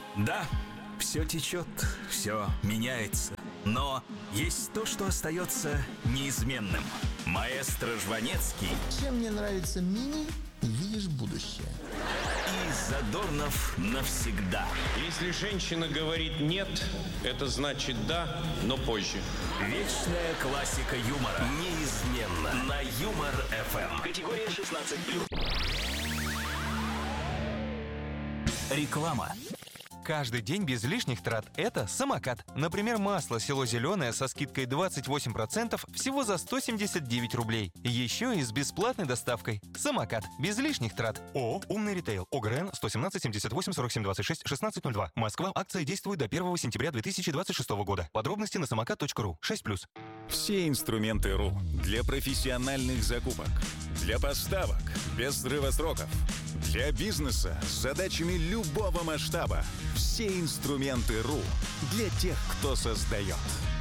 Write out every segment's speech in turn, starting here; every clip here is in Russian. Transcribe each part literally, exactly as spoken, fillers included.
Да, все течет, все меняется, но есть то, что остается неизменным. Маэстро Жванецкий. Чем мне нравится мини, видишь будущее. И Задорнов навсегда. Если женщина говорит «нет», это значит «да», но позже. Вечная классика юмора. Неизменно. На Юмор-эф эм. Категория шестнадцать плюс. Реклама. Каждый день без лишних трат – это самокат. Например, масло село зеленое со скидкой двадцать восемь процентов всего за сто семьдесят девять рублей. Еще и с бесплатной доставкой. Самокат. Без лишних трат. ООО «Умный ритейл». ОГРН сто семнадцать семьдесят восемь сорок семь двадцать шесть шестнадцать ноль два. Москва. Акция действует до первого сентября две тысячи двадцать шестого года. Подробности на самокат точка ру. шесть плюс. Все инструменты РУ для профессиональных закупок, для поставок без срыва сроков, для бизнеса с задачами любого масштаба. Все инструменты РУ для тех, кто создает.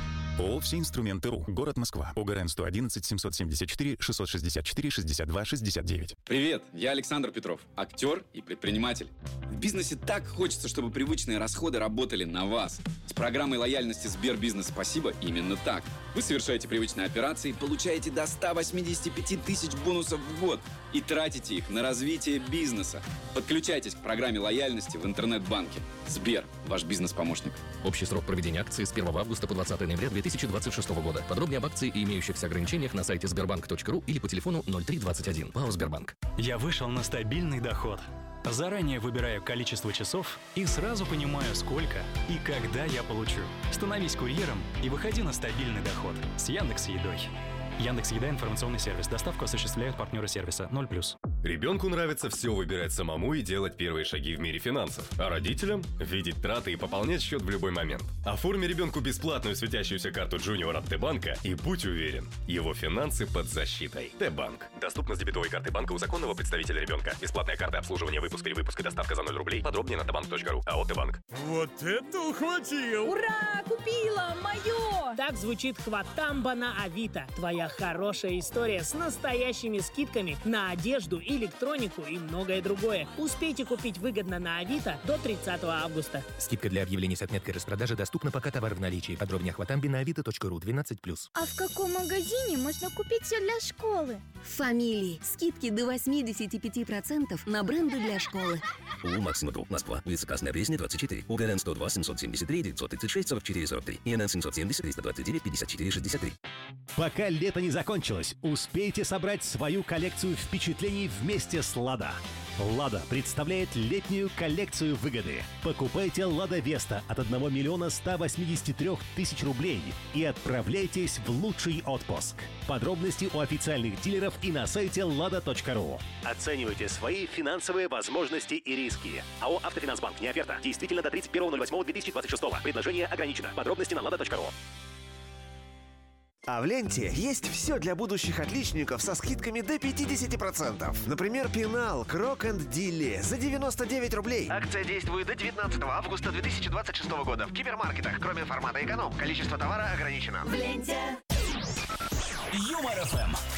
ООО «Все инструменты РУ». Город Москва. ОГРН сто одиннадцать семьсот семьдесят четыре шестьсот шестьдесят четыре шестьдесят два шестьдесят девять. Привет, я Александр Петров, актер и предприниматель. В бизнесе так хочется, чтобы привычные расходы работали на вас. С программой лояльности Сбербизнес «Спасибо» именно так. Вы совершаете привычные операции, получаете до ста восьмидесяти пяти тысяч бонусов в год и тратите их на развитие бизнеса. Подключайтесь к программе лояльности в интернет-банке. Сбер, ваш бизнес-помощник. Общий срок проведения акции с первого августа по двадцатое ноября две тысячи двадцать шестого года. Подробнее об акции и имеющихся ограничениях на сайте сбербанк точка ру или по телефону ноль три двадцать один. ПАО «Сбербанк». Я вышел на стабильный доход. Заранее выбираю количество часов и сразу понимаю, сколько и когда я получу. Становись курьером и выходи на стабильный доход с Яндекс.Едой. Яндекс.Еда — информационный сервис. Доставку осуществляют партнеры сервиса ноль плюс. Ребенку нравится все выбирать самому и делать первые шаги в мире финансов. А родителям – видеть траты и пополнять счет в любой момент. Оформи ребенку бесплатную светящуюся карту Junior от Т-банка и будь уверен, его финансы под защитой. Т-банк. Доступно с дебетовой карты банка у законного представителя ребенка. Бесплатная карта обслуживания, выпуск, перевыпуск и доставка за ноль рублей. Подробнее на т банк точка ру. АО «Т-банк». Вот это ухватил! Ура! Купила! Мое! Так звучит Хватамба на Авито. Твоя хорошая история с настоящими скидками на одежду, электронику и многое другое. Успейте купить выгодно на Авито до тридцатого августа. Скидка для объявлений с отметкой распродажи доступна, пока товар в наличии. Подробнее о Хватамбе на авито точка ру. двенадцать плюс. А в каком магазине можно купить все для школы? В Фамилии. Скидки до восемьдесят пять процентов на бренды для школы. ООО «Максима Групп», Москва. Улица Красная Пресня, двадцать четыре. УГРН сто два семьсот семьдесят три девятьсот тридцать шесть сорок четыре сорок три. ИНН семьсот семьдесят триста двадцать девять пятьдесят четыре шестьдесят три. Пока лето не закончилось, успейте собрать свою коллекцию впечатлений вместе с «Лада». «Лада» представляет летнюю коллекцию выгоды. Покупайте «Лада Веста» от одного миллиона ста восьмидесяти трёх тысяч рублей и отправляйтесь в лучший отпуск. Подробности у официальных дилеров и на сайте лада точка ру. Оценивайте свои финансовые возможности и риски. АО «Автофинансбанк». Не оферта. Действительно до тридцать первого ноль восьмого две тысячи двадцать шестого. Предложение ограничено. Подробности на лада точка ру. А в ленте есть все для будущих отличников со скидками до пятидесяти процентов. Например, пенал Крок энд Дилли за девяносто девять рублей. Акция действует до девятнадцатого августа две тысячи двадцать шестого года в гипермаркетах, кроме формата эконом. Количество товара ограничено. В ленте. Юмор-эф эм.